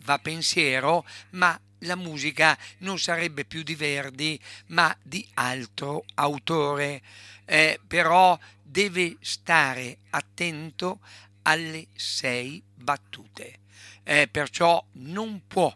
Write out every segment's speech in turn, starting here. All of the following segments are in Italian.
va pensiero, ma la musica non sarebbe più di Verdi, ma di altro autore. Però deve stare attento alle 6 battute, perciò non può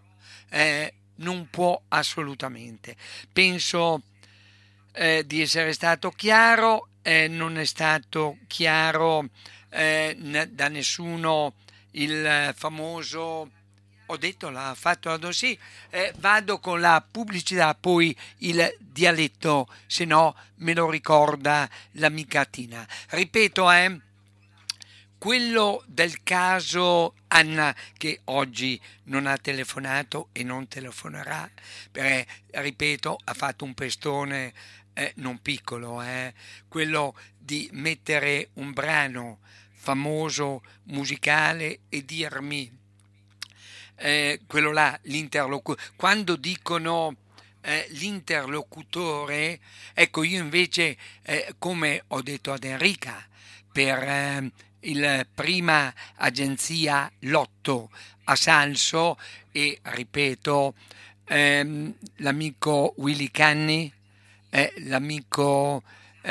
assolutamente. Penso di essere stato chiaro. Non è stato chiaro da nessuno il famoso, ho detto, l'ha fatto la sì, vado con la pubblicità, poi il dialetto, se no me lo ricorda l'amica Tina. Ripeto, quello del caso Anna, che oggi non ha telefonato e non telefonerà, perché, ripeto, ha fatto un pestone non piccolo, quello di mettere un brano famoso musicale e dirmi quello là, quando dicono l'interlocutore, ecco, io invece, come ho detto ad Enrica, per il prima agenzia Lotto a Salso, e ripeto, l'amico Willy Canni, l'amico,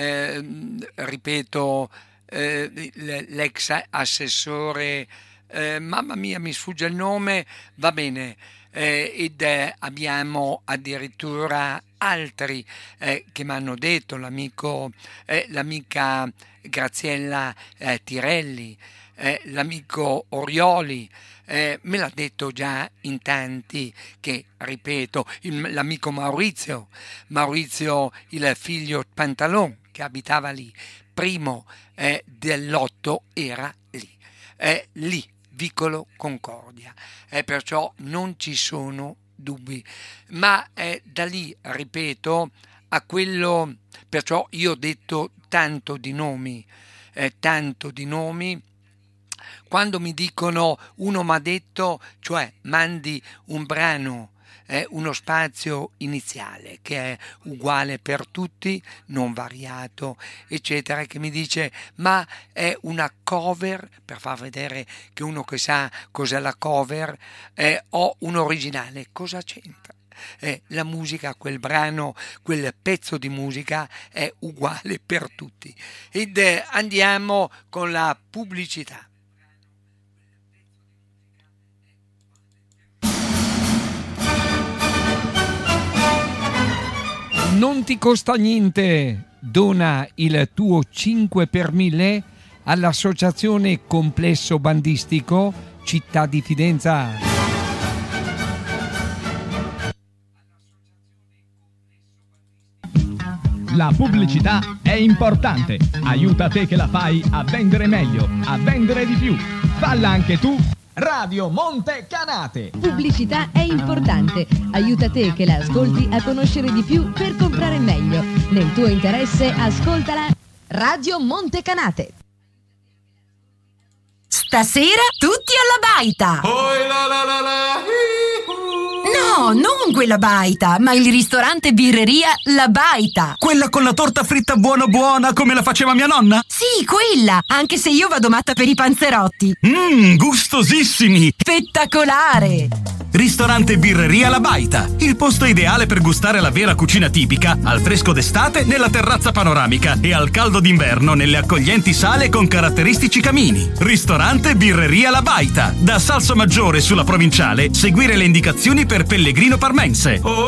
ripeto, l'ex assessore, mamma mia mi sfugge il nome, va bene, ed abbiamo addirittura altri che mi hanno detto, l'amica Graziella Tirelli, l'amico Orioli, me l'ha detto già in tanti, che ripeto, l'amico Maurizio, il figlio Pantalon, che abitava lì, primo dell'Otto, era lì, Vicolo Concordia, perciò non ci sono dubbi, ma da lì, ripeto, a quello, perciò io ho detto tanto di nomi, quando mi dicono, uno mi ha detto, cioè mandi un brano, uno spazio iniziale che è uguale per tutti, non variato, eccetera, che mi dice ma è una cover, per far vedere che uno che sa cos'è la cover, o un originale, cosa c'entra? La musica, quel brano, quel pezzo di musica è uguale per tutti. Ed andiamo con la pubblicità. Non ti costa niente, dona il tuo 5 per 1000 all'Associazione Complesso Bandistico Città di Fidenza. La pubblicità è importante, aiuta te che la fai a vendere meglio, a vendere di più. Falla anche tu. Radio Monte Canate. Pubblicità è importante. Aiuta te che la ascolti a conoscere di più per comprare meglio. Nel tuo interesse ascoltala. Radio Monte Canate. Stasera tutti alla baita. No, non quella baita, ma il ristorante birreria La Baita. Quella con la torta fritta buona buona come la faceva mia nonna? Sì, quella, anche se io vado matta per i panzerotti. Gustosissimi! Spettacolare! Ristorante birreria La Baita, il posto ideale per gustare la vera cucina tipica, al fresco d'estate nella terrazza panoramica e al caldo d'inverno nelle accoglienti sale con caratteristici camini. Ristorante birreria La Baita, da Salsomaggiore sulla Provinciale, seguire le indicazioni per Pellegrino Parmense. No,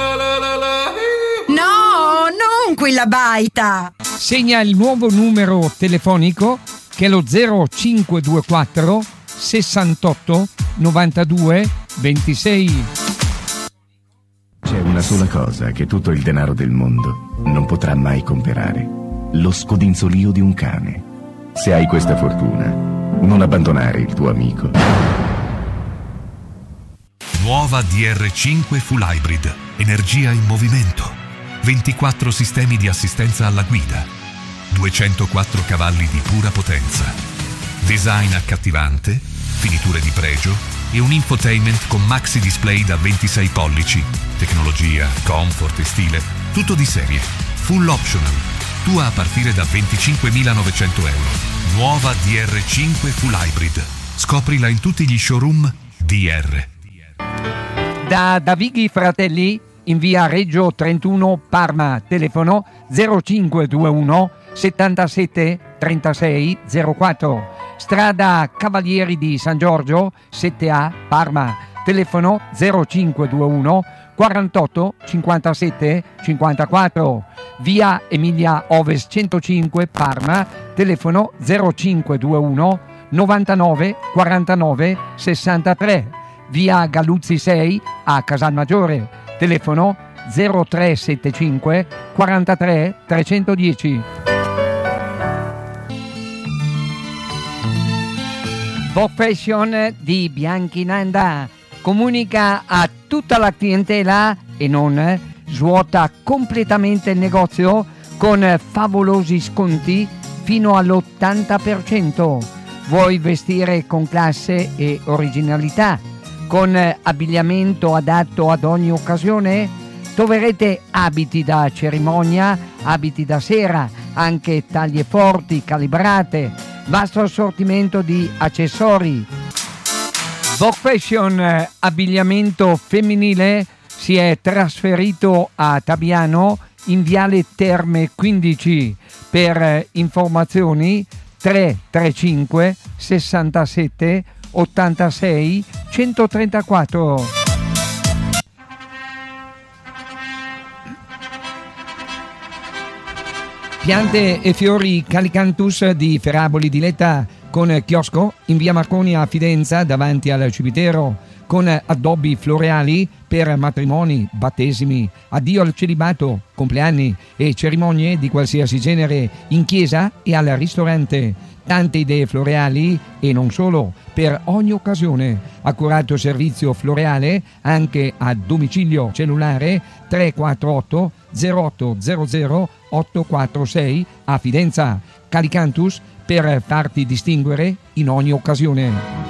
non quella baita! Segna il nuovo numero telefonico che è lo 0524 68 92 26. C'è una sola cosa che tutto il denaro del mondo non potrà mai comprare: lo scodinzolio di un cane. Se hai questa fortuna, non abbandonare il tuo amico. Nuova DR5 Full Hybrid, energia in movimento, 24 sistemi di assistenza alla guida, 204 cavalli di pura potenza, design accattivante, finiture di pregio e un infotainment con maxi display da 26 pollici, tecnologia, comfort e stile, tutto di serie, full optional, tua a partire da 25.900 euro. Nuova DR5 Full Hybrid, scoprila in tutti gli showroom DR. Da Davighi Fratelli in via Reggio 31 Parma, telefono 0521 77 36 04. Strada Cavalieri di San Giorgio 7A Parma, telefono 0521 48 57 54. Via Emilia Ovest 105 Parma, telefono 0521 99 49 63. Via Galluzzi 6 a Casalmaggiore, telefono 0375 43 310. Vogue Fashion di Bianchinanda comunica a tutta la clientela e non svuota completamente il negozio con favolosi sconti fino all'80%. Vuoi vestire con classe e originalità, con abbigliamento adatto ad ogni occasione? Troverete abiti da cerimonia, abiti da sera, anche taglie forti, calibrate, vasto assortimento di accessori. Vogue Fashion abbigliamento femminile si è trasferito a Tabiano in Viale Terme 15. Per informazioni 335 67 86 134. Piante e fiori Calicanthus di Ferraboli di Letta con chiosco in via Marconi a Fidenza davanti al cimitero, con addobbi floreali per matrimoni, battesimi, addio al celibato, compleanni e cerimonie di qualsiasi genere in chiesa e al ristorante. Tante idee floreali e non solo, per ogni occasione. Accurato servizio floreale anche a domicilio. Cellulare 348 0800 846 a Fidenza. Calicanthus per farti distinguere in ogni occasione.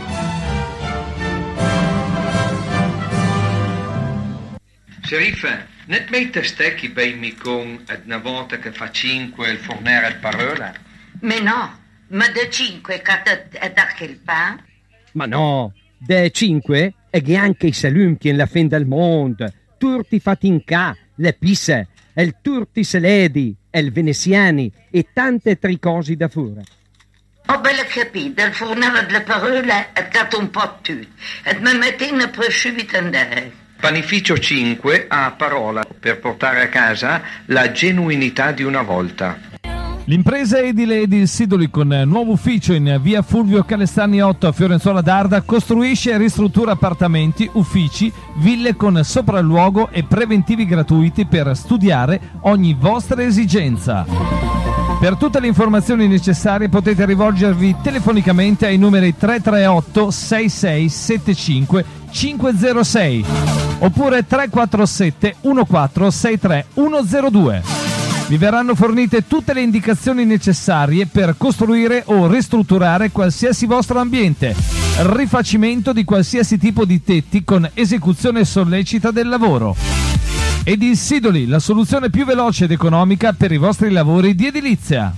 Sheriff, net mette stecchi bei mi con una volta che fa 5 il fornere al parola? Ma no, ma da 5 è da quel pa? Ma no, da 5 è che anche i salumi in la fin del mondo, tutti fatti in ca, le pisse, il turti seledi, il veneziani e tante altre cose da fuori. Ho bello capito, il fornere delle parole è dato un po' tutto, e mi mette in prosciutto andare. Panificio 5 a parola per portare a casa la genuinità di una volta. L'impresa edile Edil Sidoli con nuovo ufficio in via Fulvio Calestani 8 a Fiorenzuola d'Arda costruisce e ristruttura appartamenti, uffici, ville con sopralluogo e preventivi gratuiti per studiare ogni vostra esigenza. Per tutte le informazioni necessarie potete rivolgervi telefonicamente ai numeri 338 6675 506 oppure 347 1463 102. Vi verranno fornite tutte le indicazioni necessarie per costruire o ristrutturare qualsiasi vostro ambiente, rifacimento di qualsiasi tipo di tetti con esecuzione sollecita del lavoro. Edil Sidoli, la soluzione più veloce ed economica per i vostri lavori di edilizia.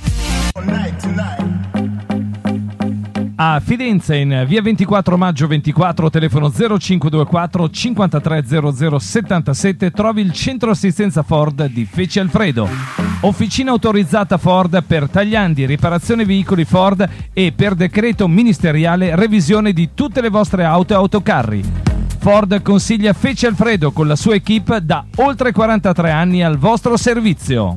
A Fidenza in via 24 maggio 24, telefono 0524 530077, trovi il centro assistenza Ford di Feci Alfredo. Officina autorizzata Ford per tagliandi, riparazione veicoli Ford e per decreto ministeriale revisione di tutte le vostre auto e autocarri. Ford consiglia Feci Alfredo con la sua equipe da oltre 43 anni al vostro servizio.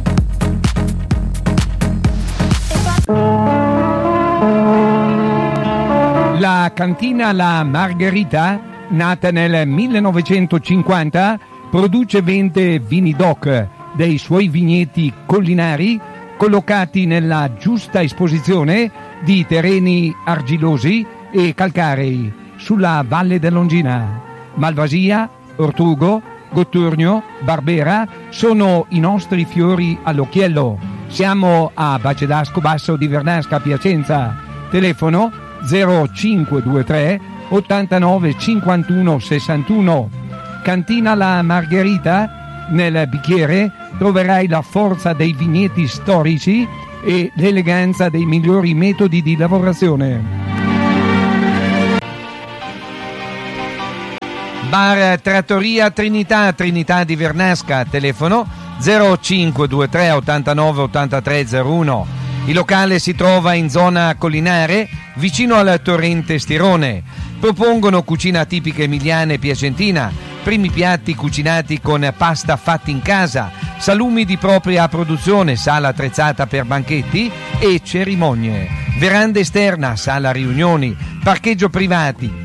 La cantina La Margherita, nata nel 1950, produce e vende vini DOC dei suoi vigneti collinari collocati nella giusta esposizione di terreni argilosi e calcarei sulla Valle dell'Ongina. Malvasia, Ortugo, Gotturno, Barbera sono i nostri fiori all'occhiello. Siamo a Bacedasco Basso di Vernasca, Piacenza. Telefono 0523 89 51 61. Cantina La Margherita, nel bicchiere troverai la forza dei vigneti storici e l'eleganza dei migliori metodi di lavorazione. Bar Trattoria Trinità di Vernasca, telefono 0523 89 83 01. Il locale si trova in zona collinare, vicino al torrente Stirone. Propongono cucina tipica emiliana e piacentina, primi piatti cucinati con pasta fatti in casa, salumi di propria produzione, sala attrezzata per banchetti e cerimonie, veranda esterna, sala riunioni, parcheggio privati.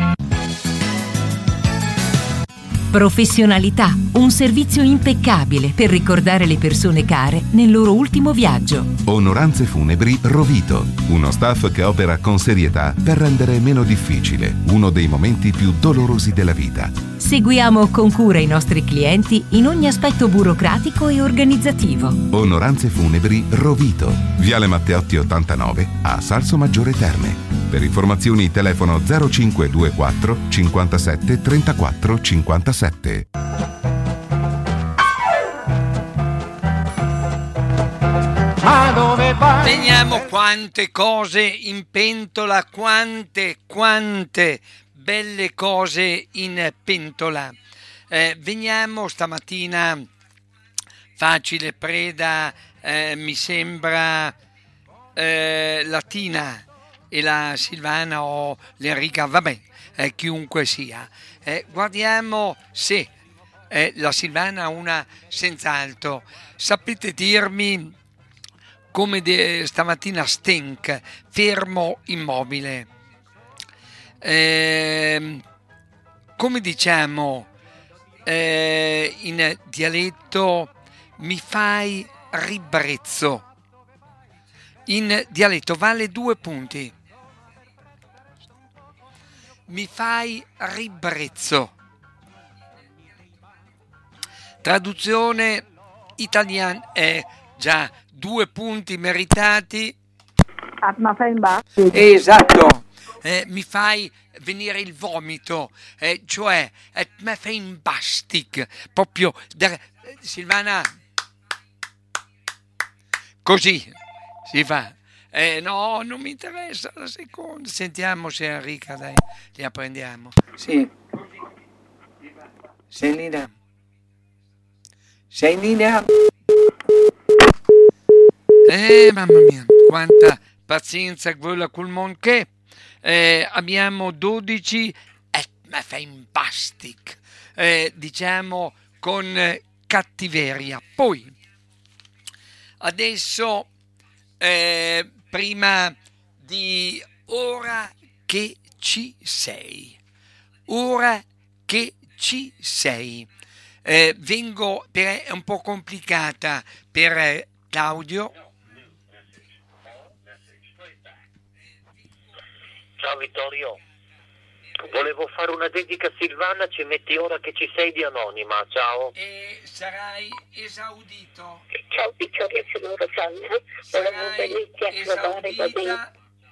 Professionalità, un servizio impeccabile per ricordare le persone care nel loro ultimo viaggio. Onoranze Funebri Rovito, uno staff che opera con serietà per rendere meno difficile uno dei momenti più dolorosi della vita. Seguiamo con cura i nostri clienti in ogni aspetto burocratico e organizzativo. Onoranze Funebri Rovito, Viale Matteotti 89 a Salsomaggiore Terme. Per informazioni telefono 0524 57 34 57. Ma dove vai? Vediamo quante cose in pentola, quante belle cose in pentola. Veniamo stamattina, facile preda, mi sembra Latina e la Silvana o l'Enrica, vabbè, chiunque sia. Guardiamo se la Silvana ha una senz'altro. Sapete dirmi come stamattina Stenk, fermo immobile. Come diciamo in dialetto, mi fai ribrezzo. In dialetto vale 2 punti. Mi fai ribrezzo. Traduzione italiana è già 2 punti meritati. Esatto. Mi fai venire il vomito, cioè mi fai in bastic, proprio Silvana, così si fa. No, non mi interessa la seconda. Sentiamo se Enrica, dai, li apprendiamo. Sì. Sei in linea? Sei in linea? Mamma mia, quanta pazienza quella col mon che. Abbiamo 12 ma fa in bastic, diciamo con cattiveria. Poi adesso prima di ora che ci sei, vengo è un po' complicata per Claudio. Ciao Vittorio, volevo fare una dedica a Silvana, ci metti ora che ci sei di anonima, ciao. E sarai esaudito. Ciao Vittorio, sono Rosanna, volevo venirti a trovare da te.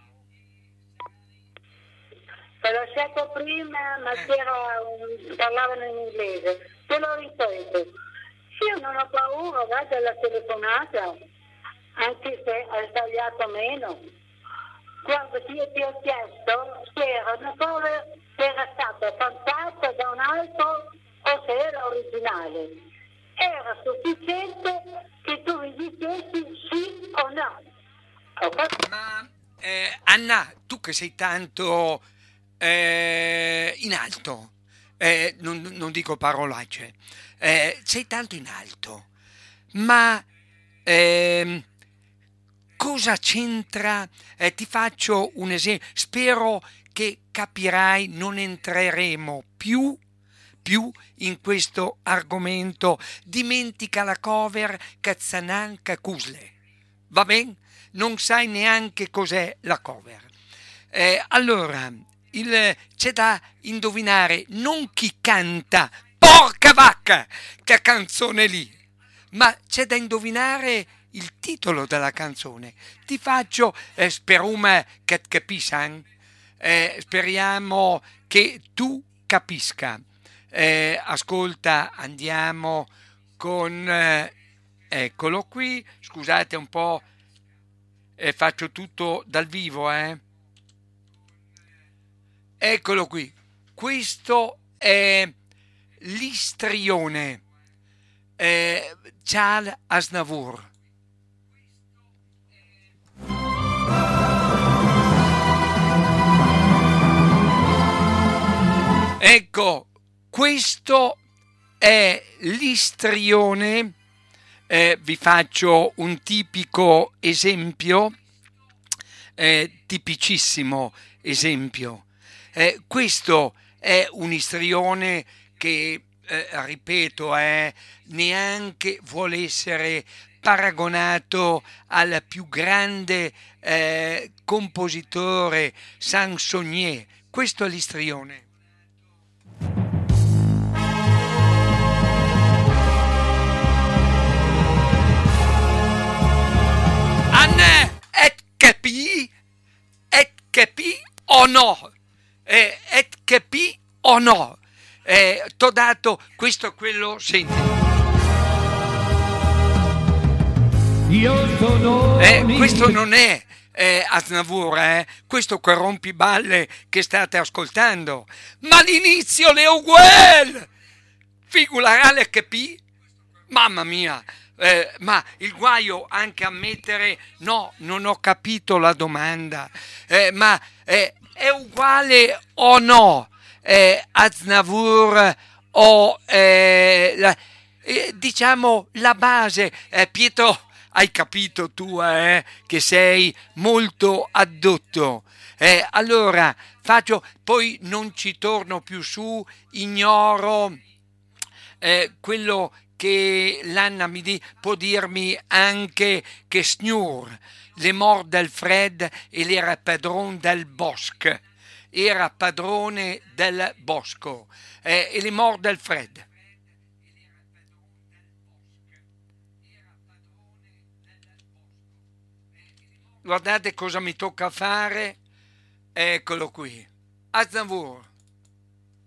Te l'ho detto prima, ma parlavano in inglese, te lo ripeto. Io non ho paura, guarda la telefonata, anche se hai sbagliato meno. Guarda, io ti ho chiesto se era stato cantato da un altro o se era originale. Era sufficiente che tu mi dicessi sì o no. Okay? Ma Anna, tu che sei tanto in alto, non dico parolacce, sei tanto in alto, ma cosa c'entra? Ti faccio un esempio, spero che capirai, non entreremo più in questo argomento. Dimentica la cover Cazzananca Cusle, va bene? Non sai neanche cos'è la cover. Allora, c'è da indovinare non chi canta, porca vacca, che canzone lì, ma c'è da indovinare il titolo della canzone. Ti faccio sperume che capiscan, speriamo che tu capisca. Ascolta, andiamo con eccolo qui, scusate un po', faccio tutto dal vivo, eccolo qui. Questo l'istrione, Charles Aznavour. Ecco, questo è l'istrione. Vi faccio un tipico esempio, tipicissimo esempio. Questo è un istrione che, ripeto, neanche vuole essere paragonato al più grande compositore Sansonier. Questo è l'istrione. Capi o no? Et capi o no? T'ho dato questo e quello, senti. Io sono questo non è Aznavour, questo quel rompiballe che state ascoltando, ma l'inizio le uguale, figurale capi, mamma mia. Ma il guaio anche a mettere no, non ho capito la domanda, ma è uguale o no Aznavour o diciamo la base, Pietro, hai capito tu che sei molto addotto, allora faccio, poi non ci torno più su, ignoro quello che l'Anna può dirmi anche che Snur, le mort del Fred, e era padrone del bosco, era padrone del bosco, e le mort del Fred. Guardate cosa mi tocca fare, eccolo qui, Aznavour.